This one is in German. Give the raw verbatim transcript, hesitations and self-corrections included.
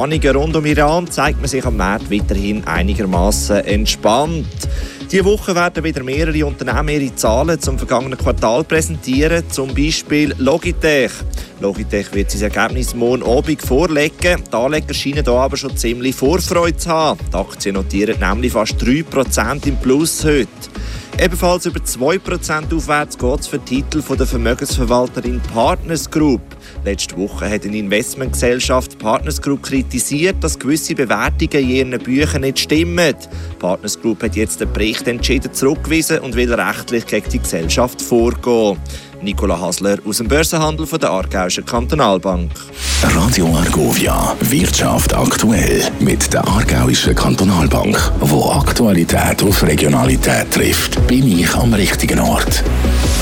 Spannungen rund um Iran zeigt man sich am Markt weiterhin einigermaßen entspannt. Diese Woche werden wieder mehrere Unternehmen ihre Zahlen zum vergangenen Quartal präsentieren, zum Beispiel Logitech. Logitech wird sein Ergebnis morgen Abend vorlegen. Die Anleger scheinen hier aber schon ziemlich Vorfreude zu haben. Die Aktie notiert nämlich fast drei Prozent im Plus heute. Ebenfalls über zwei Prozent aufwärts geht es für Titel von der Vermögensverwalterin Partners Group. Letzte Woche hat eine Investmentgesellschaft Partners Group kritisiert, dass gewisse Bewertungen in ihren Büchern nicht stimmen. Partners Group hat jetzt den Bericht entschieden zurückgewiesen und will rechtlich gegen die Gesellschaft vorgehen. Nicola Hasler aus dem Börsenhandel von der Aargauischen Kantonalbank. Radio Argovia, Wirtschaft aktuell mit der Aargauischen Kantonalbank. Wo Aktualität auf Regionalität trifft, bin ich am richtigen Ort.